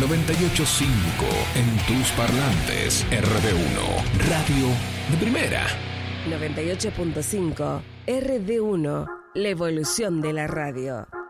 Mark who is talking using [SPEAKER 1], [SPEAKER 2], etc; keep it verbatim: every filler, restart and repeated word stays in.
[SPEAKER 1] noventa y ocho punto cinco en tus parlantes. R D uno, radio de primera.
[SPEAKER 2] noventa y ocho punto cinco R D uno, la evolución de la radio.